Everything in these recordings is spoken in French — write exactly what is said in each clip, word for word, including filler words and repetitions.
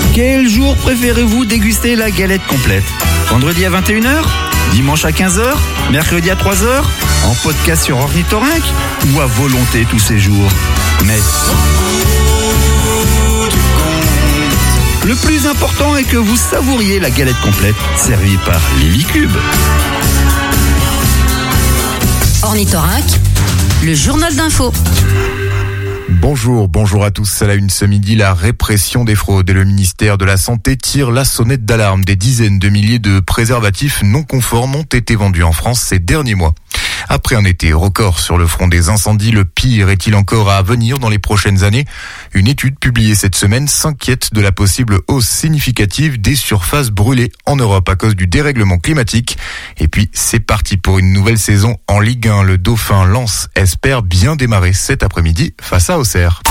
Quel jour préférez-vous déguster la galette complète? Vendredi à vingt et une heures? Dimanche à quinze heures? Mercredi à trois heures? En podcast sur Ornithorynque? Ou à volonté tous ces jours? Mais le plus important est que vous savouriez la galette complète servie par Lilycube. Ornithorynque, le journal d'info. Bonjour, bonjour à tous. À la une ce midi, la répression des fraudes et le ministère de la Santé tire la sonnette d'alarme. Des dizaines de milliers de préservatifs non conformes ont été vendus en France ces derniers mois. Après un été record sur le front des incendies, le pire est-il encore à venir dans les prochaines années? Une étude publiée cette semaine s'inquiète de la possible hausse significative des surfaces brûlées en Europe à cause du dérèglement climatique. Et puis, c'est parti pour une nouvelle saison en Ligue un. Le Dauphin Lens espère bien démarrer cet après-midi face à Auxerre.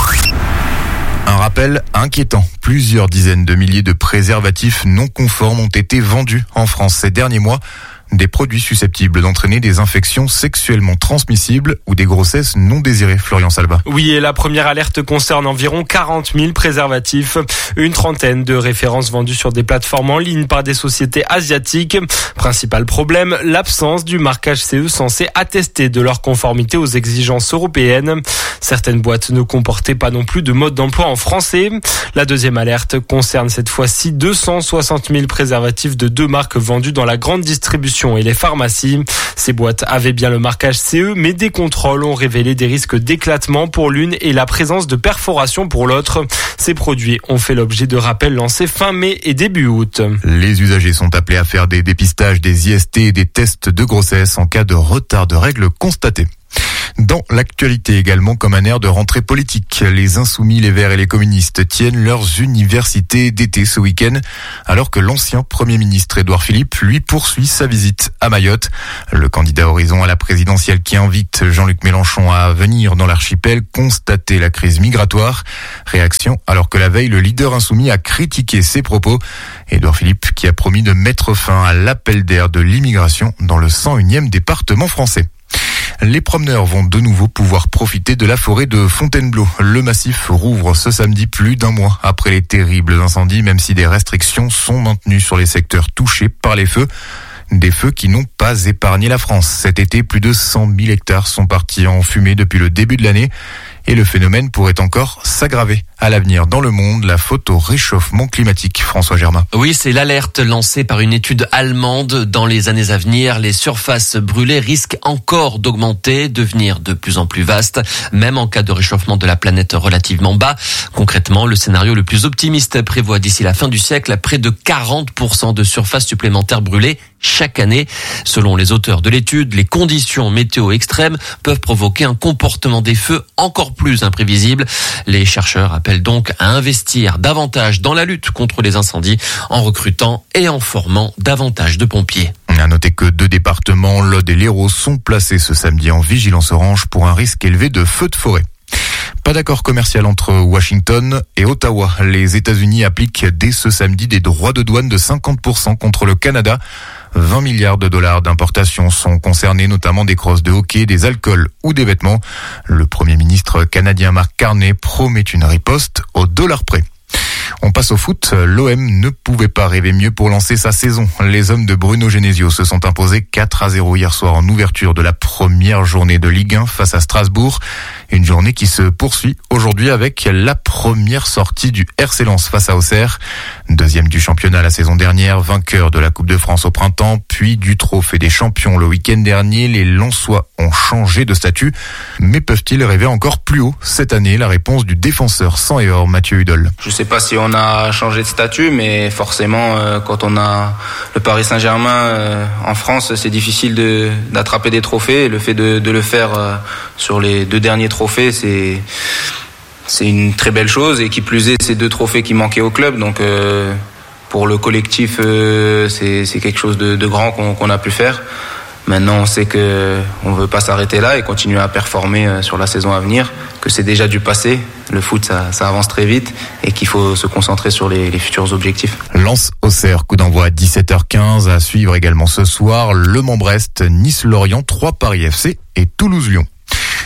Un rappel inquiétant. Plusieurs dizaines de milliers de préservatifs non conformes ont été vendus en France ces derniers mois. Des produits susceptibles d'entraîner des infections sexuellement transmissibles ou des grossesses non désirées. Florian Salva. Oui, et la première alerte concerne environ quarante mille préservatifs. Une trentaine de références vendues sur des plateformes en ligne par des sociétés asiatiques. Principal problème, l'absence du marquage C E censé attester de leur conformité aux exigences européennes. Certaines boîtes ne comportaient pas non plus de mode d'emploi en français. La deuxième alerte concerne cette fois-ci deux cent soixante mille préservatifs de deux marques vendus dans la grande distribution et les pharmacies. Ces boîtes avaient bien le marquage C E, mais des contrôles ont révélé des risques d'éclatement pour l'une et la présence de perforations pour l'autre. Ces produits ont fait l'objet de rappels lancés fin mai et début août. Les usagers sont appelés à faire des dépistages, des I S T et des tests de grossesse en cas de retard de règles constaté. Dans l'actualité également, comme un air de rentrée politique, les Insoumis, les Verts et les communistes tiennent leurs universités d'été ce week-end, alors que l'ancien Premier ministre Édouard Philippe, lui, poursuit sa visite à Mayotte. Le candidat Horizon à la présidentielle qui invite Jean-Luc Mélenchon à venir dans l'archipel constater la crise migratoire. Réaction alors que la veille, le leader insoumis a critiqué ses propos. Édouard Philippe qui a promis de mettre fin à l'appel d'air de l'immigration dans le cent unième département français. Les promeneurs vont de nouveau pouvoir profiter de la forêt de Fontainebleau. Le massif rouvre ce samedi plus d'un mois après les terribles incendies, même si des restrictions sont maintenues sur les secteurs touchés par les feux. Des feux qui n'ont pas épargné la France. Cet été, plus de cent mille hectares sont partis en fumée depuis le début de l'année. Et le phénomène pourrait encore s'aggraver à l'avenir dans le monde, la faute au réchauffement climatique. François Germain. Oui, c'est l'alerte lancée par une étude allemande. Dans les années à venir, les surfaces brûlées risquent encore d'augmenter, devenir de plus en plus vastes, même en cas de réchauffement de la planète relativement bas. Concrètement, le scénario le plus optimiste prévoit d'ici la fin du siècle près de quarante pour cent de surfaces supplémentaires brûlées chaque année. Selon les auteurs de l'étude, les conditions météo extrêmes peuvent provoquer un comportement des feux encore plus imprévisible. Les chercheurs appellent donc à investir davantage dans la lutte contre les incendies en recrutant et en formant davantage de pompiers. À noter que deux départements, l'Aude et l'Hérault, sont placés ce samedi en vigilance orange pour un risque élevé de feux de forêt. Pas d'accord commercial entre Washington et Ottawa. Les États-Unis appliquent dès ce samedi des droits de douane de cinquante pour cent contre le Canada. vingt milliards de dollars d'importations sont concernés, notamment des crosses de hockey, des alcools ou des vêtements. Le Premier ministre canadien Mark Carney promet une riposte au dollar près. On passe au foot. L'O M ne pouvait pas rêver mieux pour lancer sa saison. Les hommes de Bruno Genesio se sont imposés quatre à zéro hier soir en ouverture de la première journée de Ligue un face à Strasbourg. Une journée qui se poursuit aujourd'hui avec la première sortie du R C Lens face à Auxerre. Deuxième du championnat la saison dernière, vainqueur de la Coupe de France au printemps, puis du Trophée des Champions le week-end dernier. Les Lensois ont changé de statut. Mais peuvent-ils rêver encore plus haut cette année? La réponse du défenseur sang et or Mathieu Hudol. Je sais pas si on a changé de statut, mais forcément, euh, quand on a le Paris Saint-Germain euh, en France, c'est difficile de, d'attraper des trophées. Le fait de, de le faire euh, sur les deux derniers trophées, c'est, c'est une très belle chose. Et qui plus est, c'est deux trophées qui manquaient au club. Donc, euh, pour le collectif, euh, c'est, c'est quelque chose de, de grand qu'on, qu'on a pu faire. Maintenant, on sait que on veut pas s'arrêter là et continuer à performer sur la saison à venir, que c'est déjà du passé. Le foot, ça, ça avance très vite et qu'il faut se concentrer sur les, les futurs objectifs. Lens-Auxerre, coup d'envoi à dix-sept heures quinze. À suivre également ce soir, Le Mans-Brest, Nice-Lorient, trois Paris F C et Toulouse-Lyon.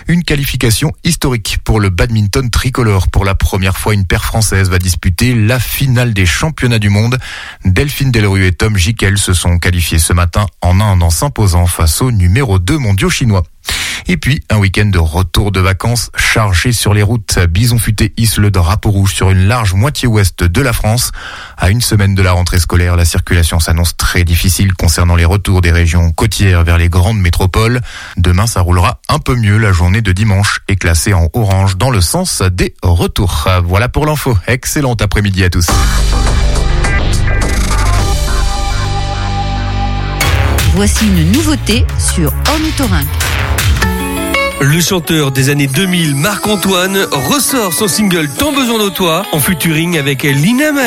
Une qualification historique pour le badminton tricolore. Pour la première fois, une paire française va disputer la finale des championnats du monde. Delphine Delrue et Tom Jikel se sont qualifiés ce matin en Inde en s'imposant face au numéro deux mondiaux chinois. Et puis, un week-end de retour de vacances chargé sur les routes. Bison Futé hisse le drapeau rouge sur une large moitié ouest de la France. À une semaine de la rentrée scolaire, la circulation s'annonce très difficile concernant les retours des régions côtières vers les grandes métropoles. Demain, ça roulera un peu mieux. La journée de dimanche est classée en orange dans le sens des retours. Voilà pour l'info. Excellent après-midi à tous. Voici une nouveauté sur Ornithorynque. Le chanteur des années deux mille, Marc-Antoine, ressort son single Tant besoin de toi en featuring avec Lina May.